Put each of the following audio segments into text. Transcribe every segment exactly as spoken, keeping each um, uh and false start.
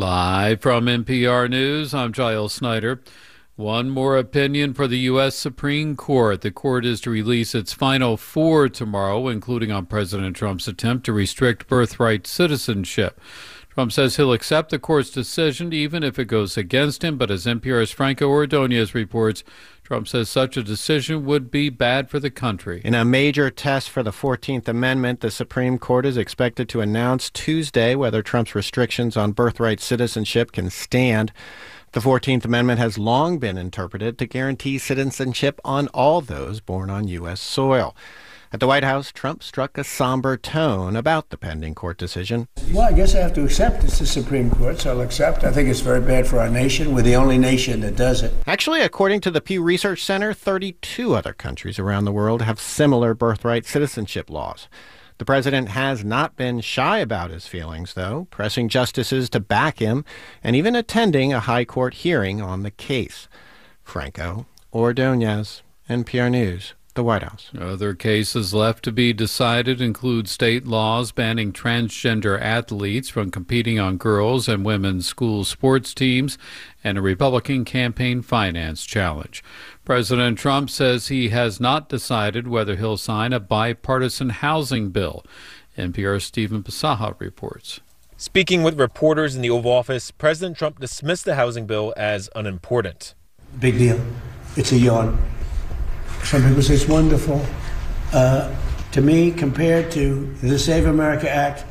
Live from N P R News, I'm Giles Snyder. One more opinion for the U S Supreme Court. The court is to release its final four tomorrow, including on President Trump's attempt to restrict birthright citizenship. Trump says he'll accept the court's decision even if it goes against him, but as N P R's Franco Ordonez reports, Trump says such a decision would be bad for the country. In a major test for the fourteenth Amendment, the Supreme Court is expected to announce Tuesday whether Trump's restrictions on birthright citizenship can stand. The fourteenth Amendment has long been interpreted to guarantee citizenship on all those born on U S soil. At the White House, Trump struck a somber tone about the pending court decision. Well, I guess I have to accept it's the Supreme Court, so I'll accept. I think it's very bad for our nation. We're the only nation that does it. Actually, according to the Pew Research Center, thirty-two other countries around the world have similar birthright citizenship laws. The president has not been shy about his feelings, though, pressing justices to back him and even attending a high court hearing on the case. Franco Ordonez, N P R News. The White House. Other cases left to be decided include state laws banning transgender athletes from competing on girls' and women's school sports teams and a Republican campaign finance challenge. President Trump says he has not decided whether he'll sign a bipartisan housing bill. N P R's Stephen Pasaha reports. Speaking with reporters in the Oval Office, President Trump dismissed the housing bill as unimportant. Big deal. It's a yawn. Some people say it's wonderful. Uh, to me, compared to the Save America Act,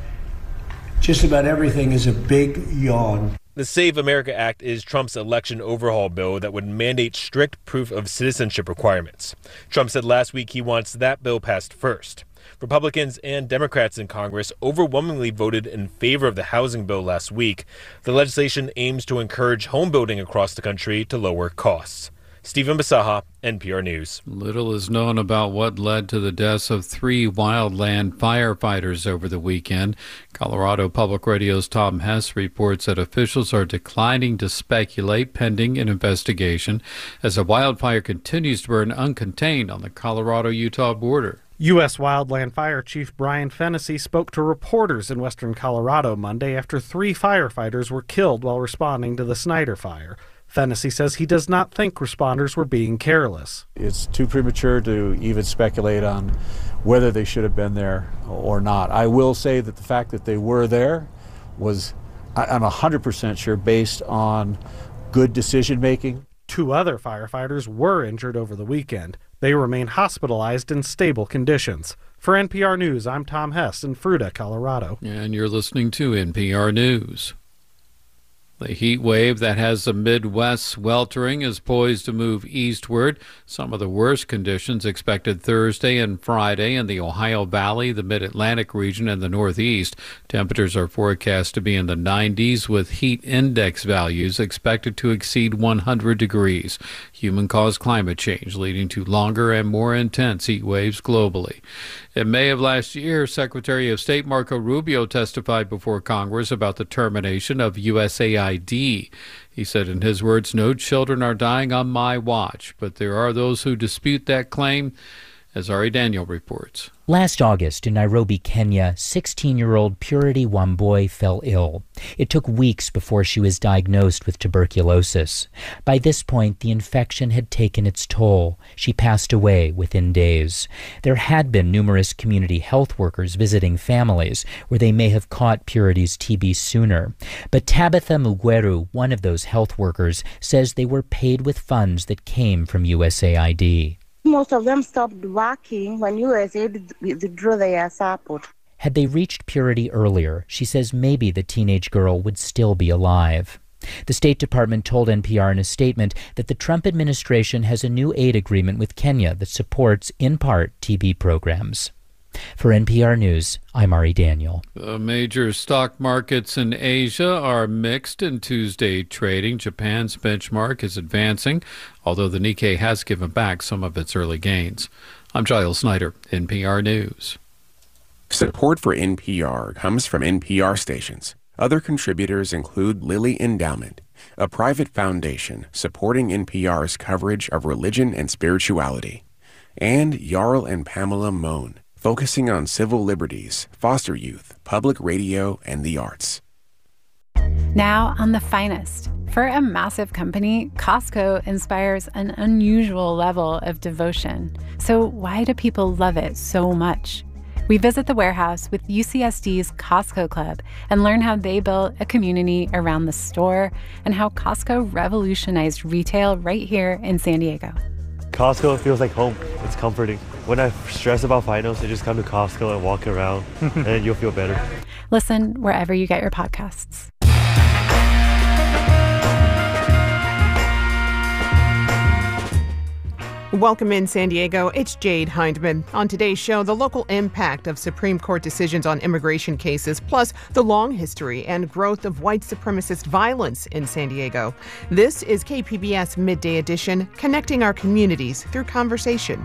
just about everything is a big yawn. The Save America Act is Trump's election overhaul bill that would mandate strict proof of citizenship requirements. Trump said last week he wants that bill passed first. Republicans and Democrats in Congress overwhelmingly voted in favor of the housing bill last week. The legislation aims to encourage home building across the country to lower costs. Stephen Basaha, N P R News. Little is known about what led to the deaths of three wildland firefighters over the weekend. Colorado Public Radio's Tom Hess reports that officials are declining to speculate pending an investigation as a wildfire continues to burn uncontained on the Colorado-Utah border. U S Wildland Fire Chief Brian Fennessy spoke to reporters in western Colorado Monday after three firefighters were killed while responding to the Snyder Fire. Fennessy says he does not think responders were being careless. It's too premature to even speculate on whether they should have been there or not. I will say that the fact that they were there was, I'm one hundred percent sure, based on good decision making. Two other firefighters were injured over the weekend. They remain hospitalized in stable conditions. For N P R News, I'm Tom Hess in Fruita, Colorado. And you're listening to N P R News. The heat wave that has the Midwest sweltering is poised to move eastward. Some of the worst conditions expected Thursday and Friday in the Ohio Valley, the Mid-Atlantic region, and the Northeast. Temperatures are forecast to be in the nineties with heat index values expected to exceed one hundred degrees. Human-caused climate change leading to longer and more intense heat waves globally. In May of last year, Secretary of State Marco Rubio testified before Congress about the termination of U S A I D. He said in his words, "No children are dying on my watch," but there are those who dispute that claim, as Ari Daniel reports. Last August in Nairobi, Kenya, sixteen-year-old Purity Wambui fell ill. It took weeks before she was diagnosed with tuberculosis. By this point, the infection had taken its toll. She passed away within days. There had been numerous community health workers visiting families where they may have caught Purity's T B sooner. But Tabitha Mugweru, one of those health workers, says they were paid with funds that came from U S A I D. Most of them stopped working when U S A I D withdrew their support. Had they reached Purity earlier, she says maybe the teenage girl would still be alive. The State Department told N P R in a statement that the Trump administration has a new aid agreement with Kenya that supports, in part, T B programs. For N P R News, I'm Ari Daniel. The major stock markets in Asia are mixed in Tuesday trading. Japan's benchmark is advancing, although the Nikkei has given back some of its early gains. I'm Giles Snyder, N P R News. Support for N P R comes from N P R stations. Other contributors include Lilly Endowment, a private foundation supporting N P R's coverage of religion and spirituality, and Jarl and Pamela Mohn, focusing on civil liberties, foster youth, public radio, and the arts. Now on The Finest. For a massive company, Costco inspires an unusual level of devotion. So why do people love it so much? We visit the warehouse with U C S D's Costco Club and learn how they built a community around the store and how Costco revolutionized retail right here in San Diego. Costco feels like home. It's comforting. When I stress about finals, I just come to Costco and walk around, and you'll feel better. Listen wherever you get your podcasts. Welcome in San Diego. It's Jade Hindman. On today's show, the local impact of Supreme Court decisions on immigration cases, plus the long history and growth of white supremacist violence in San Diego. This is K P B S Midday Edition, connecting our communities through conversation.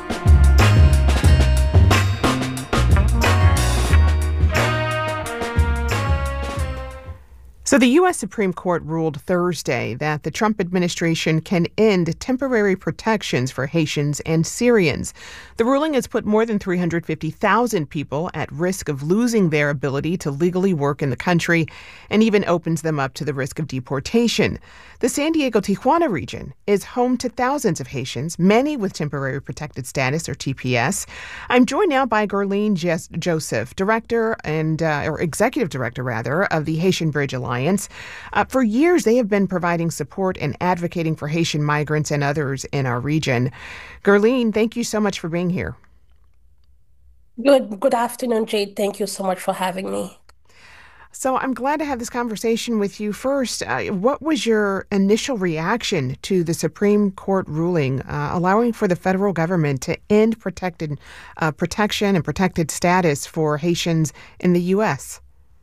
So the U S Supreme Court ruled Thursday that the Trump administration can end temporary protections for Haitians and Syrians. The ruling has put more than three hundred fifty thousand people at risk of losing their ability to legally work in the country and even opens them up to the risk of deportation. The San Diego-Tijuana region is home to thousands of Haitians, many with temporary protected status or T P S. I'm joined now by Guerline Joseph, director and uh, or executive director rather of the Haitian Bridge Alliance. Uh, for years, they have been providing support and advocating for Haitian migrants and others in our region. Guerline, thank you so much for being here. Good, good afternoon, Jade. Thank you so much for having me. So I'm glad to have this conversation with you. First, uh, what was your initial reaction to the Supreme Court ruling uh, allowing for the federal government to end protected uh, protection and protected status for Haitians in the U S?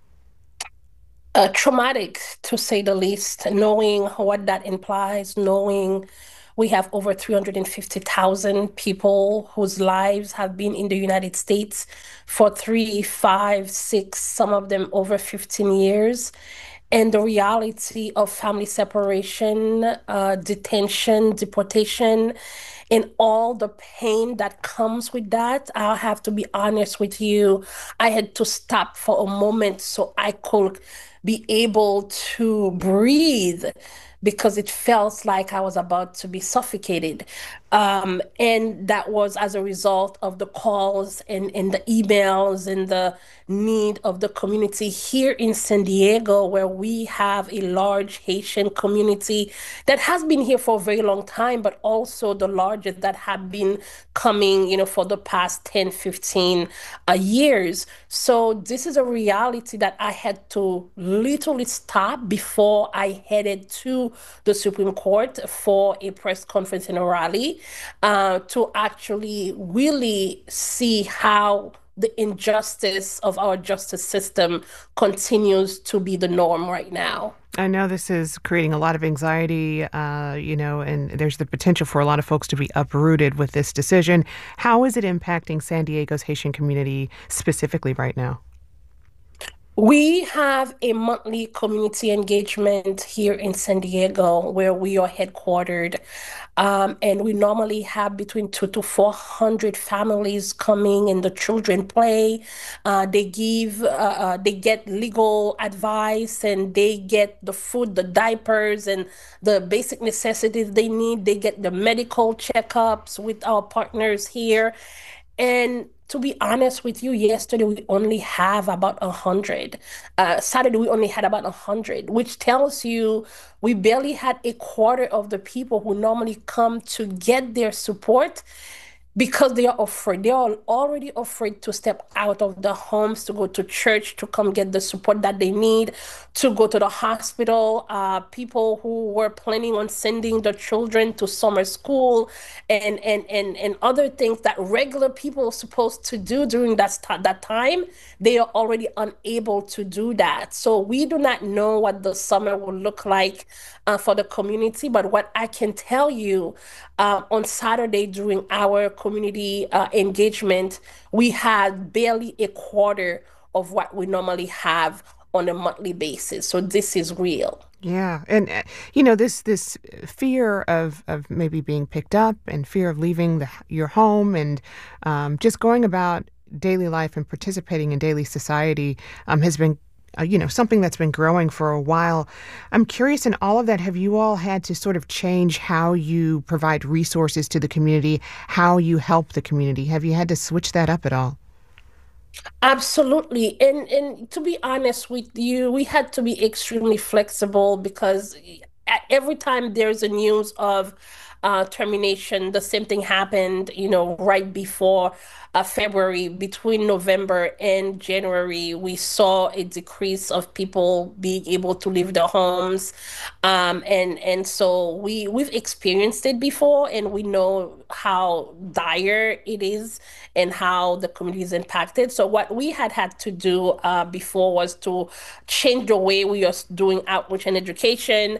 Uh, traumatic, to say the least, knowing what that implies, knowing we have over three hundred fifty thousand people whose lives have been in the United States for three, five, six, some of them over fifteen years. And the reality of family separation, uh, detention, deportation, and all the pain that comes with that. I'll have to be honest with you. I had to stop for a moment so I could be able to breathe because it felt like I was about to be suffocated. Um, and that was as a result of the calls and, and the emails and the need of the community here in San Diego, where we have a large Haitian community that has been here for a very long time, but also the largest that have been coming, you know, for the past ten, fifteen uh, years. So this is a reality that I had to literally stop before I headed to the Supreme Court for a press conference in Raleigh uh, to actually really see how the injustice of our justice system continues to be the norm right now. I know this is creating a lot of anxiety, uh, you know, and there's the potential for a lot of folks to be uprooted with this decision. How is it impacting San Diego's Haitian community specifically right now? We have a monthly community engagement here in San Diego where we are headquartered. Um, and we normally have between two to four hundred families coming, and the children play. Uh, they give, uh, uh, they get legal advice, and they get the food, the diapers, and the basic necessities they need. They get the medical checkups with our partners here. And to be honest with you, yesterday we only have about one hundred. Uh, Saturday we only had about one hundred, which tells you we barely had a quarter of the people who normally come to get their support because they are afraid. They are already afraid to step out of their homes, to go to church, to come get the support that they need, to go to the hospital. Uh, people who were planning on sending their children to summer school and, and, and, and other things that regular people are supposed to do during that, st- that time, they are already unable to do that. So we do not know what the summer will look like uh, for the community. But what I can tell you, uh, on Saturday during our community uh, engagement, we had barely a quarter of what we normally have on a monthly basis. So this is real. Yeah. And, uh, you know, this this fear of, of maybe being picked up and fear of leaving the, your home and um, just going about daily life and participating in daily society um, has been uh, you know, something that's been growing for a while. I'm curious, in all of that, have you all had to sort of change how you provide resources to the community, how you help the community? Have you had to switch that up at all? Absolutely. And and to be honest with you, we had to be extremely flexible because at every time there's a news of uh, termination, the same thing happened, you know, right before uh, February. Between November and January, we saw a decrease of people being able to leave their homes. Um, and and so we we've experienced it before, and we know how dire it is and how the community is impacted. So what we had had to do uh, before was to change the way we are doing outreach and education.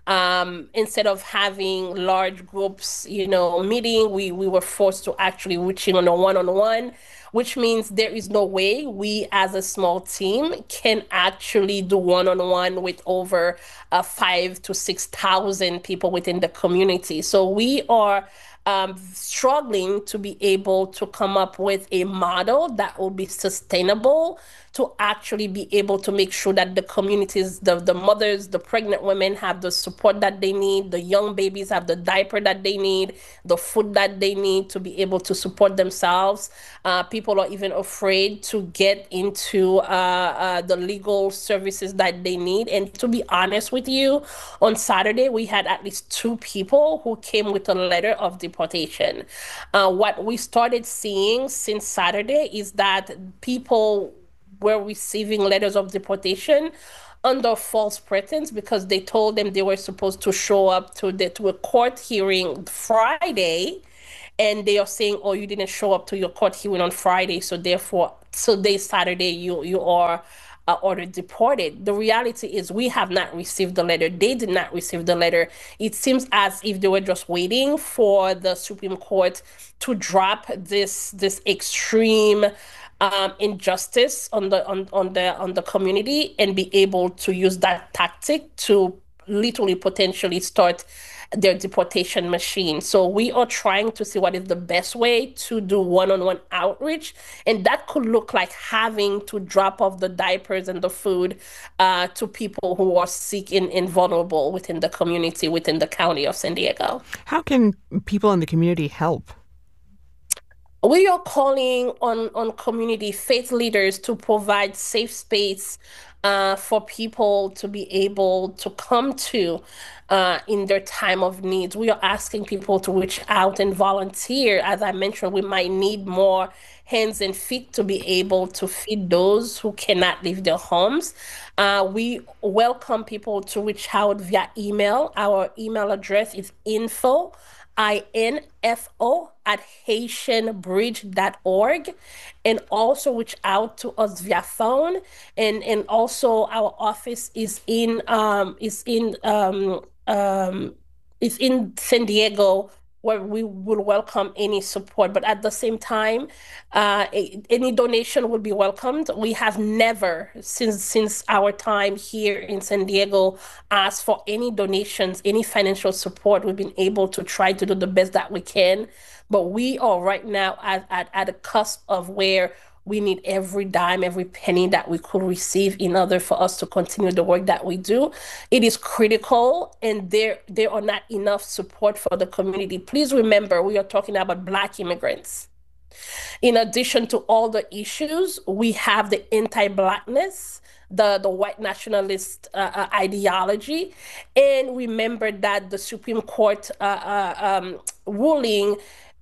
Um, instead of having large groups, you know, meeting, we we were forced to actually reaching on a one-on-one, which means there is no way we as a small team can actually do one-on-one with over uh, five to six thousand people within the community. So we are um, struggling to be able to come up with a model that will be sustainable to actually be able to make sure that the communities, the, the mothers, the pregnant women have the support that they need, the young babies have the diaper that they need, the food that they need to be able to support themselves. Uh, people are even afraid to get into uh, uh, the legal services that they need. And to be honest with you, on Saturday, we had at least two people who came with a letter of deportation. Uh, what we started seeing since Saturday is that people were receiving letters of deportation under false pretense because they told them they were supposed to show up to the to a court hearing Friday, and they are saying, "Oh, you didn't show up to your court hearing on Friday, so therefore today Saturday you you are uh, ordered deported." The reality is we have not received the letter. They did not receive the letter. It seems as if they were just waiting for the Supreme Court to drop this this extreme um, injustice on the on, on the on the community and be able to use that tactic to literally potentially start their deportation machine. So we are trying to see what is the best way to do one-on-one outreach, and that could look like having to drop off the diapers and the food uh, to people who are sick and, and vulnerable within the community, within the county of San Diego. How can people in the community help? We are calling on, on community faith leaders to provide safe space uh, for people to be able to come to uh, in their time of need. We are asking people to reach out and volunteer. As I mentioned, we might need more hands and feet to be able to feed those who cannot leave their homes. Uh, we welcome people to reach out via email. Our email address is info I N F O at Haitian Bridge dot org, and also reach out to us via phone. And and also our office is in um is in um um is in San Diego, where we will welcome any support. But at the same time, uh, any donation will be welcomed. We have never, since since our time here in San Diego, asked for any donations, any financial support. We've been able to try to do the best that we can. But we are right now at, at, at a cusp of where we need every dime, every penny that we could receive in order for us to continue the work that we do. It is critical, and there there are not enough support for the community. Please remember, we are talking about Black immigrants. In addition to all the issues, we have the anti-Blackness, the, the white nationalist uh, uh, ideology, and remember that the Supreme Court uh, uh, um, ruling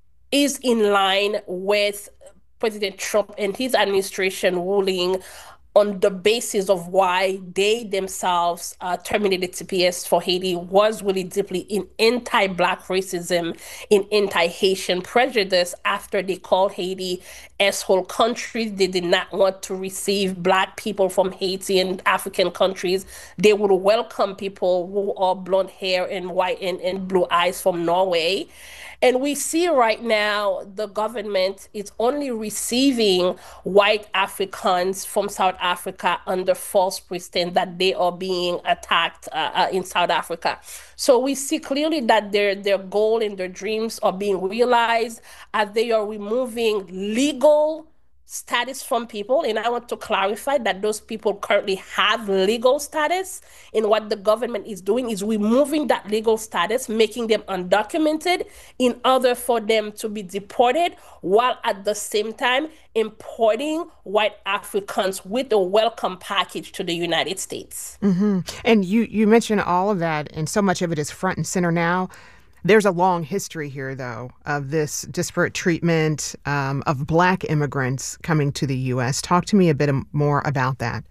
is in line with President Trump and his administration ruling on the basis of why they themselves uh, terminated T P S for Haiti was really deeply in anti-Black racism, in anti-Haitian prejudice after they called Haiti asshole countries. They did not want to receive Black people from Haiti and African countries. They would welcome people who are blonde hair and white and, and blue eyes from Norway. And we see right now the government is only receiving white Africans from South Africa under false pretense that they are being attacked uh, uh, in South Africa. So we see clearly that their, their goal and their dreams are being realized as they are removing legal status from people, and I want to clarify that those people currently have legal status, and what the government is doing is removing that legal status, making them undocumented in order for them to be deported, while at the same time importing white Africans with a welcome package to the United States. Mm-hmm. And you, you mentioned all of that, and so much of it is front and center now. There's a long history here, though, of this disparate treatment um, of Black immigrants coming to the U S. Talk to me a bit more about that.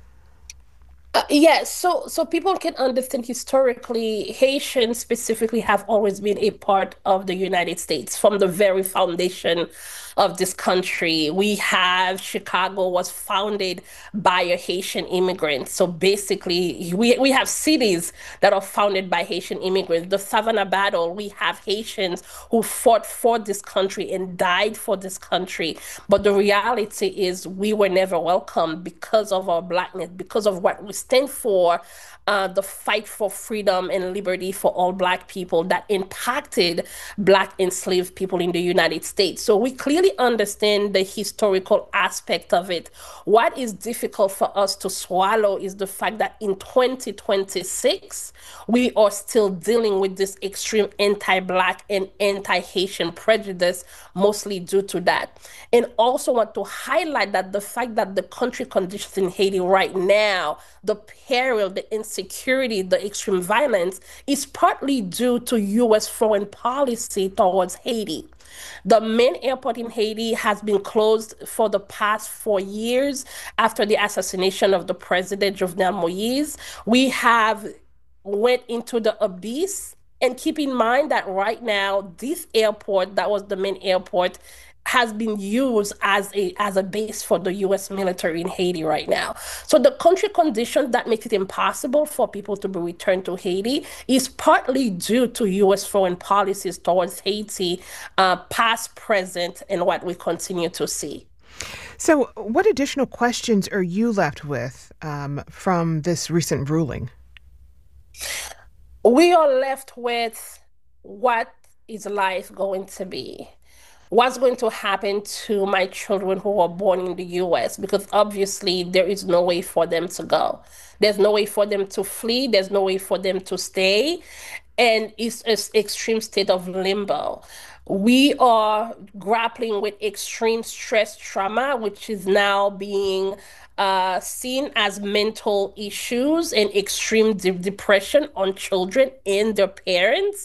Uh, yes, so so people can understand historically, Haitians specifically have always been a part of the United States from the very foundation of this country. We have Chicago was founded by a Haitian immigrant. So basically, we, we have cities that are founded by Haitian immigrants. The Savannah Battle, we have Haitians who fought for this country and died for this country. But the reality is we were never welcomed because of our Blackness, because of what we stand for, uh, the fight for freedom and liberty for all Black people that impacted Black enslaved people in the United States. So we clearly understand the historical aspect of it. What is difficult for us to swallow is the fact that in twenty twenty-six, we are still dealing with this extreme anti-Black and anti-Haitian prejudice, mostly due to that. And also want to highlight that the fact that the country conditions in Haiti right now, the peril, the insecurity, the extreme violence is partly due to U S foreign policy towards Haiti. The main airport in Haiti has been closed for the past four years after the assassination of the president, Jovenel Moïse. We have went into the abyss. And keep in mind that right now, this airport, that was the main airport, has been used as a as a base for the U S military in Haiti right now. So the country conditions that make it impossible for people to be returned to Haiti is partly due to U S foreign policies towards Haiti, uh, past, present, and what we continue to see. So what additional questions are you left with um, from this recent ruling? We are left with what is life going to be? What's going to happen to my children who are born in the U S? Because obviously there is no way for them to go. There's no way for them to flee. There's no way for them to stay. And it's an extreme state of limbo. We are grappling with extreme stress trauma, which is now being uh, seen as mental issues and extreme de- depression on children and their parents.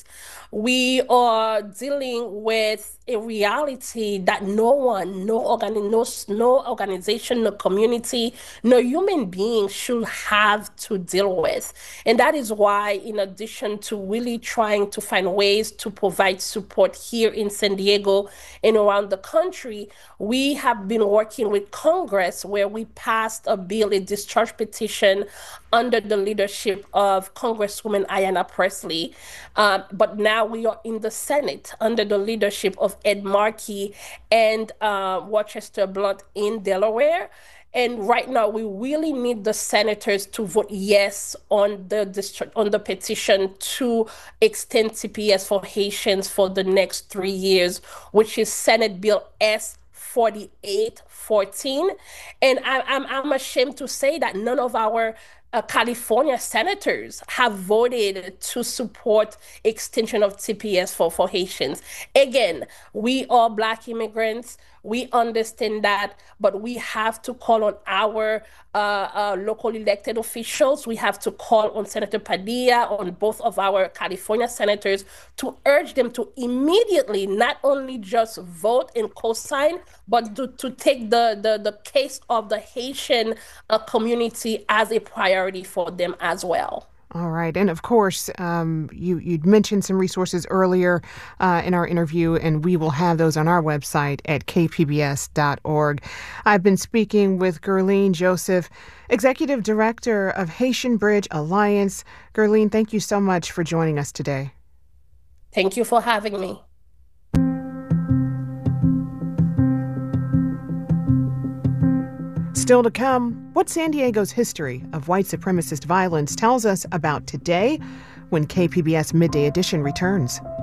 We are dealing with a reality that no one, no, organi- no, no organization, no community, no human being should have to deal with. And that is why, in addition to really trying to find ways to provide support here in San Diego and around the country, we have been working with Congress where we passed a bill, a discharge petition under the leadership of Congresswoman Ayanna Pressley. Uh, but now we are in the Senate under the leadership of Ed Markey and uh, Rochester Blunt in Delaware. And right now, we really need the senators to vote yes on the district, on the petition to extend T P S for Haitians for the next three years, which is Senate Bill S forty-eight fourteen. And I, I'm I'm ashamed to say that none of our Uh, California senators have voted to support extension of T P S for, for Haitians. Again, we are Black immigrants. We understand that, but we have to call on our uh, uh, local elected officials. We have to call on Senator Padilla, on both of our California senators, to urge them to immediately not only just vote and co-sign, but to, to take the, the, the case of the Haitian uh, community as a priority for them as well. All right. And of course, um, you, you'd mentioned some resources earlier uh, in our interview, and we will have those on our website at k p b s dot org. I've been speaking with Guerline Joseph, Executive Director of Haitian Bridge Alliance. Guerline, thank you so much for joining us today. Thank you for having me. Still to come, what San Diego's history of white supremacist violence tells us about today when K P B S Midday Edition returns.